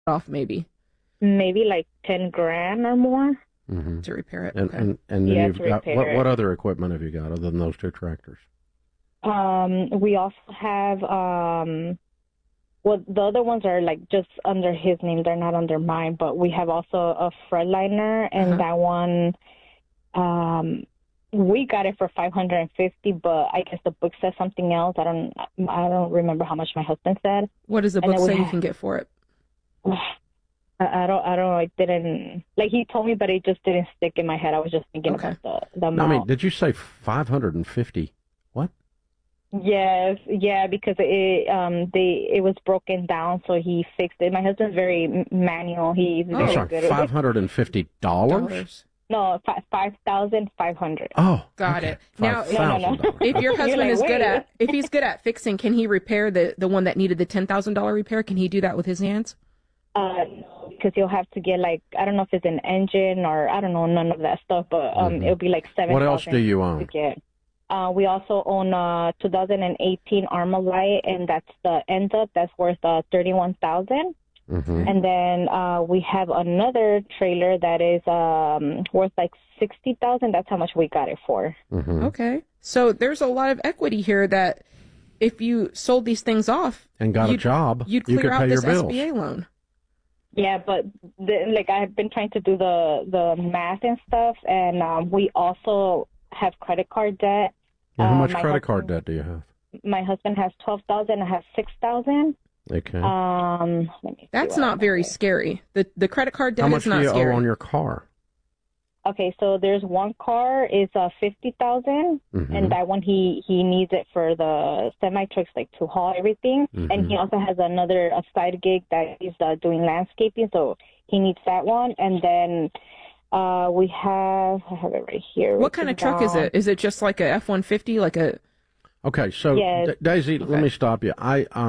off maybe Maybe like 10 grand or more. Mm-hmm. to repair it. And Okay. and then Yeah, you've to got repair what it. other equipment have you got other than those two tractors? We also have, well, the other ones are like just under his name. They're not under mine, but we have also a Freightliner, and that one, we got it for 550, but I guess the book says something else. I don't remember how much my husband said. What does the book say you can get for it? I don't, I didn't, like he told me, but it just didn't stick in my head. I was just thinking about the amount. No, I mean, did you say 550? What? Yes, yeah, because it was broken down, so he fixed it. My husband's very manual. He's very I'm sorry, good at it. $550? No, 5,500. Oh, got it. Now, No. if your husband like, is good wait. if he's good at fixing, can he repair the one that needed the $10,000 repair? Can he do that with his hands? No, because you'll have to get like, I don't know if it's an engine or I don't know, none of that stuff, but it'll be like $7,000. What else do you own? To get. We also own a 2018 Armalite, and that's the end up. That's worth $31,000. Mm-hmm. And then we have another trailer that is worth like $60,000. That's how much we got it for. Mm-hmm. Okay, so there's a lot of equity here that if you sold these things off and got a job, you'd you clear could out pay this your bills. SBA loan. Yeah, but like I've been trying to do the math and stuff, and we also have credit card debt. How much credit card debt do you have? My husband has $12,000. I have $6,000. Okay. Let me That's not very scary. The credit card debt How much is not do you scary. owe on your car? Okay, so there's one car is $50,000, Mhm. and that one he needs it for the semi trucks, like to haul everything. And he also has a side gig that he's doing landscaping, so he needs that one. And then I have it right here. What kind of truck is it? Is it just like a F-150, like a? Okay, so Yes. Daisy, let me stop you.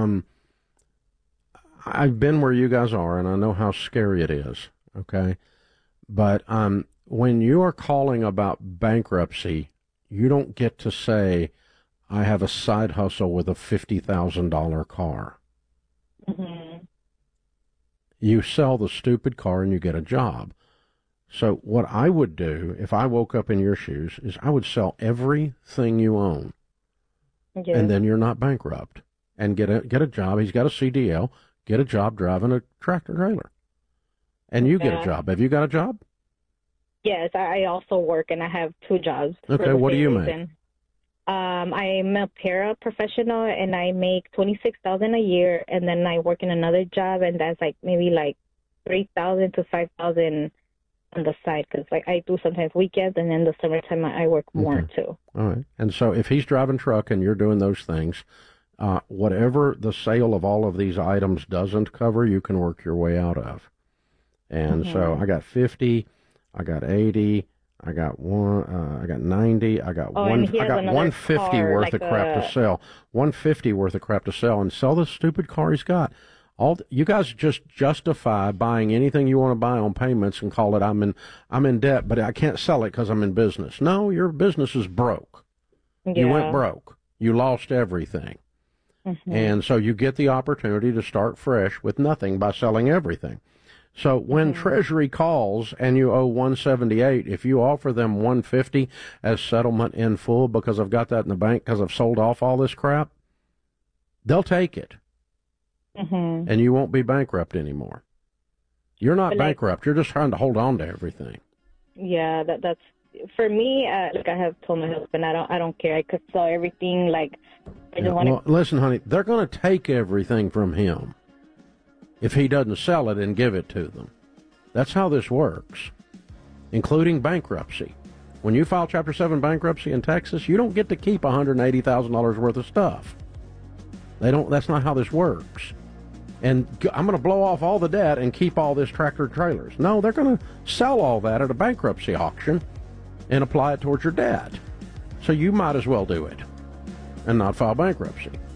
I've been where you guys are, and I know how scary it is. Okay, but when you are calling about bankruptcy, you don't get to say, "I have a side hustle with a $50,000 car." Mm-hmm. You sell the stupid car and you get a job. So what I would do if I woke up in your shoes is I would sell everything you own. Yes. And then you're not bankrupt, and get a job. He's got a CDL. Get a job driving a tractor trailer, and you get a job. Have you got a job? Yes, I also work, and I have two jobs. Okay, what do you make? I'm a paraprofessional, and I make $26,000 a year, and then I work in another job, and that's like maybe like $3,000 to $5,000 on the side, because like I do sometimes weekends, and in the summertime I work more too. All right. And so if he's driving truck and you're doing those things, whatever the sale of all of these items doesn't cover, you can work your way out of. And so I got 50, I got 80, I got 90, I got 150 worth of crap to sell. 150 worth of crap to sell, and sell the stupid car he's got. You guys just justify buying anything you want to buy on payments and call it I'm in debt, but I can't sell it because I'm in business. No, your business is broke. Yeah. You went broke. You lost everything. And so you get the opportunity to start fresh with nothing by selling everything. So when Treasury calls and you owe 178, if you offer them 150 as settlement in full because I've got that in the bank because I've sold off all this crap, they'll take it. And you won't be bankrupt anymore. You're not bankrupt. You're just trying to hold on to everything. Yeah, that's for me. Like I have told my husband, I don't care. I could sell everything. Like I just want to. Well, listen, honey, they're going to take everything from him if he doesn't sell it and give it to them. That's how this works, including bankruptcy. When you file Chapter 7 bankruptcy in Texas, you don't get to keep $180,000 worth of stuff. They don't. That's not how this works. And I'm going to blow off all the debt and keep all this tractor trailers. No, they're going to sell all that at a bankruptcy auction and apply it towards your debt. So you might as well do it and not file bankruptcy.